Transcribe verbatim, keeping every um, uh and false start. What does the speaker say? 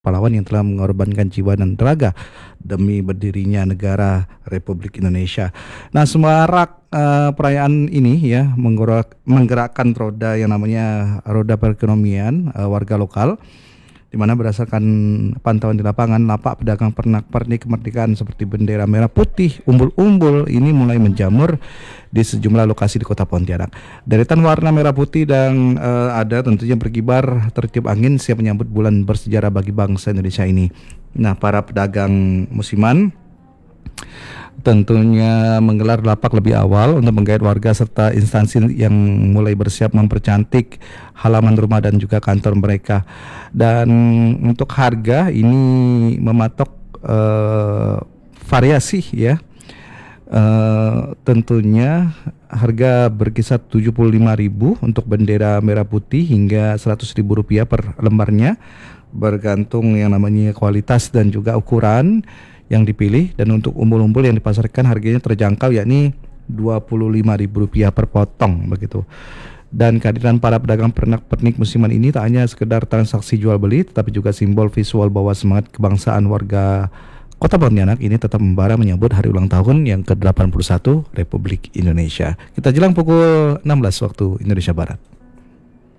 pahlawan yang telah mengorbankan jiwa dan tenaga demi berdirinya negara Republik Indonesia. Nah, semarak eh, perayaan ini ya menggerak, menggerakkan roda yang namanya roda perekonomian eh, warga lokal, di mana berdasarkan pantauan di lapangan, lapak pedagang pernak-pernik kemerdekaan seperti bendera merah putih, umbul-umbul ini mulai menjamur di sejumlah lokasi di Kota Pontianak. Deretan warna merah putih dan eh, ada tentunya berkibar tertiup angin siap menyambut bulan bersejarah bagi bangsa Indonesia ini. Nah, para pedagang musiman tentunya menggelar lapak lebih awal untuk menggait warga serta instansi yang mulai bersiap mempercantik halaman rumah dan juga kantor mereka. Dan untuk harga ini mematok eh, variasi ya. Eh, tentunya harga berkisar tujuh puluh lima ribu untuk bendera merah putih hingga seratus ribu rupiah per lembarnya, bergantung yang namanya kualitas dan juga ukuran yang dipilih. Dan untuk umbul-umbul yang dipasarkan harganya terjangkau, yakni dua puluh lima ribu rupiah per potong begitu. Dan kehadiran para pedagang pernak-pernik musiman ini tak hanya sekedar transaksi jual beli, tetapi juga simbol visual bahwa semangat kebangsaan warga Kota Pontianak ini tetap membara menyambut hari ulang tahun yang ke delapan puluh satu Republik Indonesia. Kita jelang pukul enam belas waktu Indonesia Barat.